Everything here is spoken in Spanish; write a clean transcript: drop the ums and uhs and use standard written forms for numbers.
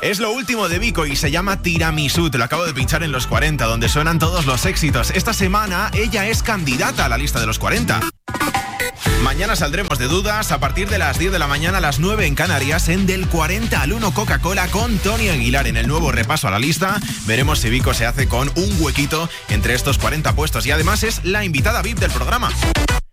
Es lo último de Vico y se llama Tiramisú. Te lo acabo de pinchar en los 40, donde suenan todos los éxitos. Esta semana ella es candidata a la lista de los 40. Mañana saldremos de dudas a partir de las 10 de la mañana a las 9 en Canarias en Del 40 al 1 Coca-Cola con Tony Aguilar. En el nuevo repaso a la lista veremos si Vico se hace con un huequito entre estos 40 puestos y además es la invitada VIP del programa.